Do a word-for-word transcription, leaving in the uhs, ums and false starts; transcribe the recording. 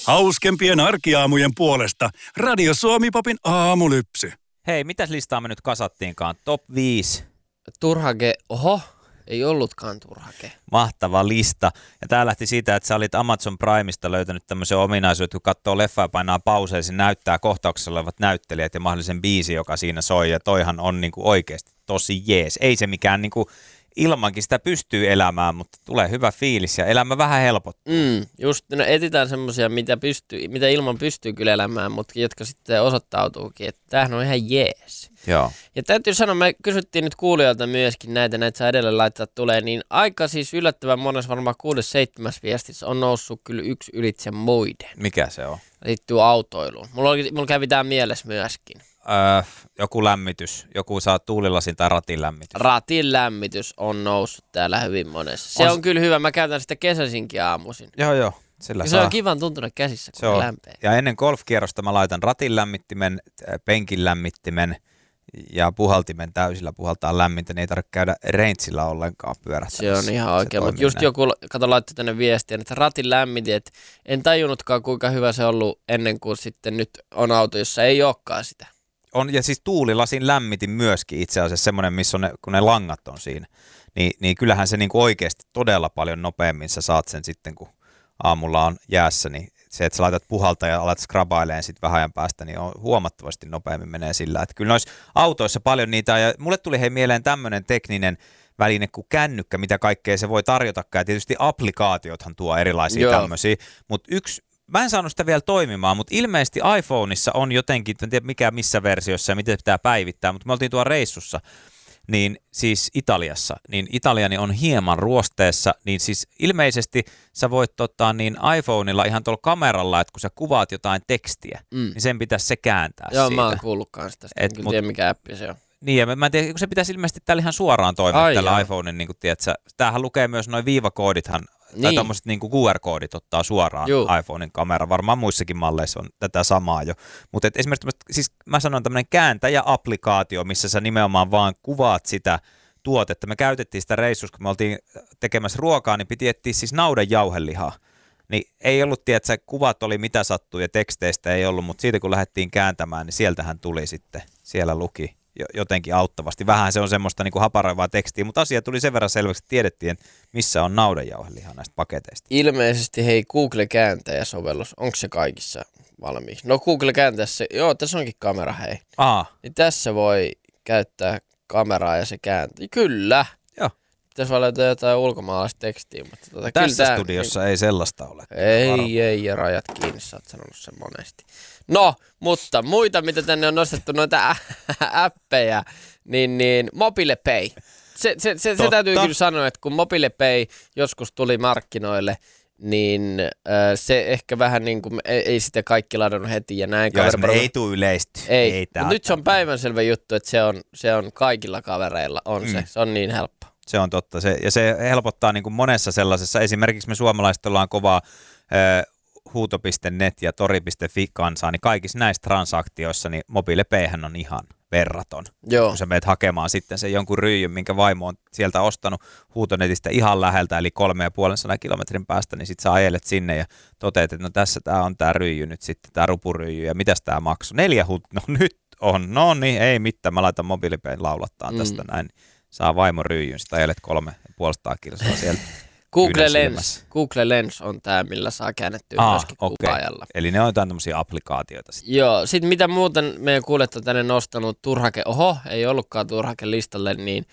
Hauskempien arkiaamujen puolesta Radio Suomi-popin aamulypsy. Hei, mitäs listaa me nyt kasattiinkaan? Top viisi. Turhake, oho, ei ollutkaan turhake. Mahtava lista. Ja tää lähti siitä, että sä olit Amazon Primeista löytänyt tämmöisen ominaisuuden, että kun katsoo leffaa ja painaa pauseen, se näyttää kohtauksessa olevat näyttelijät ja mahdollisen biisi, joka siinä soi. Ja toihan on niinku oikeasti tosi jees. Ei se mikään niinku ilmankin sitä pystyy elämään, mutta tulee hyvä fiilis ja elämä vähän helpottuu. Mm, just, no etsitään semmosia, mitä, pystyy, mitä ilman pystyy kyllä elämään, mutta jotka sitten osoittautuukin, että tämähän on ihan jees. Joo. Ja täytyy sanoa, me kysyttiin nyt kuulijoilta myöskin näitä, näitä saa edelleen laittaa tulee, niin aika siis yllättävän monessa varmaan kuudes seitsemäs viestissä on noussut kyllä yksi ylitse muiden. Mikä se on? Liittyy autoiluun. Mulla, oli, mulla kävi tää mielessä myöskin. Öö, joku lämmitys, joku saa tuulilasin tai ratin lämmitys. Ratin lämmitys on noussut täällä hyvin monessa. Se on, on kyllä hyvä, mä käytän sitä kesäisinkin aamuisin. Joo joo. Sillä se saa. on kivan tuntunut käsissä, kun se on lämpeä. Ja ennen golfkierrosta mä laitan ratin lämmittimen, penkin lämmittimen ja puhaltimen täysillä puhaltaa lämmintä, niin ei tarvitse käydä rangeillä ollenkaan pyörähtämässä. Se on ihan oikein, mutta just näin. Joku, kato laittoi tänne viestiä, että ratin lämmitin, että en tajunnutkaan kuinka hyvä se on ollut ennen kuin sitten nyt on auto, jossa ei olekaan sitä. On, ja siis tuulilasin lämmitin myöskin itse asiassa semmoinen, missä on ne, kun ne langat on siinä, niin, niin kyllähän se niinku oikeasti todella paljon nopeammin sä saat sen sitten, kun aamulla on jäässä, niin se, että sä laitat puhaltaa ja alat skrabailemaan sitten vähän ajan päästä, niin on huomattavasti nopeammin menee sillä. Että kyllä noissa autoissa paljon niitä, ja mulle tuli hei mieleen tämmöinen tekninen väline kuin kännykkä, mitä kaikkea se voi tarjotakaan, ja tietysti applikaatiothan tuo erilaisia Joo. tämmöisiä, mutta yksi, mä en saanut sitä vielä toimimaan, mutta ilmeisesti iPhoneissa on jotenkin, en tiedä mikä missä versiossa ja miten pitää päivittää, mutta me oltiin tuolla reissussa, niin siis Italiassa, niin Italiani on hieman ruosteessa, niin siis ilmeisesti sä voit tota, niin iPhoneilla ihan tuolla kameralla, että kun sä kuvaat jotain tekstiä, mm. niin sen pitäisi se kääntää Joo, siitä. Joo, mä oon kuullutkaan sitä, en kyllä tiedä mikä appi se on. Niin, ja mä, mä en tiedä, kun se pitäisi ilmeisesti täällä ihan suoraan toimia Ai tällä joo. iPhonein, niin kuin tiedätkö, tämähän lukee myös noin viivakoodithan, niin. tai tommoset niin kuin Q R-koodit ottaa suoraan Juu. iPhonein kamera, varmaan muissakin malleissa on tätä samaa jo, mutta esimerkiksi siis mä sanon tämmöinen kääntäjä-applikaatio, missä sä nimenomaan vaan kuvaat sitä tuotetta, me käytettiin sitä reissussa, kun me oltiin tekemässä ruokaa, niin piti etsiä siis naudan jauhelihaa, niin ei ollut, tiedätkö, kuvat oli mitä sattuu ja teksteistä ei ollut, mutta siitä kun lähdettiin kääntämään, niin sieltähän tuli sitten, siellä luki jotenkin auttavasti. Vähän se on semmoista niin kuin haparoivaa tekstiä, mutta asia tuli sen verran selväksi, että tiedettiin, missä on naudanjauhelihaa näistä paketeista. Ilmeisesti hei Google-kääntäjä-sovellus, onko se kaikissa valmiiksi? No Google-kääntäjässä, joo tässä onkin kamera hei. Aa. Niin tässä voi käyttää kameraa ja se kääntää. Kyllä. Joo. Tässä voi löytää jotain ulkomaalaista tekstiä. Mutta tota, tässä kyllä studiossa niin, ei sellaista ole. Ei, varo. ei, ja rajat kiinni, sä oot sanonut sen monesti. No, mutta muita, mitä tänne on nostettu, noita appeja, niin, niin MobilePay. Se, se, se, se täytyy kyllä sanoa, että kun MobilePay joskus tuli markkinoille, niin äh, se ehkä vähän niin kuin, ei, ei sitä kaikki ladannut heti ja näin. Joo, kaverilla ei tule yleisesti. Ei, ei mutta nyt se on päivänselvä juttu, että se on, se on kaikilla kavereilla, on mm. se, se on niin helppo. Se on totta, se, ja se helpottaa niin kuin monessa sellaisessa, esimerkiksi me suomalaiset ollaan kovaa äh, huuto piste net ja tori piste fi kansaa, niin kaikissa näissä transaktioissa niin MobilePayhän on ihan verraton. Joo. Kun sä meet hakemaan sitten sen jonkun ryijyn, minkä vaimo on sieltä ostanut huutonetistä ihan läheltä, eli kolme ja puolen sadan kilometrin päästä, niin sit sä ajelet sinne ja toteat, että no tässä tää on tää ryijy nyt sitten, tää rupuryijy, ja mitäs tää maksoi? Neljä huut, no nyt on, no niin, ei mitään, mä laitan MobilePayn laulattaa mm. tästä näin, saa vaimo ryijyn, sit ajelet kolme ja puolestaan kilsaa sieltä. Google Lens, Google Lens on tämä, millä saa käännettyä Aa, myöskin okay. kuvaajalla. Eli ne on jotain tämmöisiä applikaatioita sitten. Joo, sitten mitä muuten meidän kuulijat on tänne nostanut, turhake, oho, ei ollutkaan turhake listalle, niin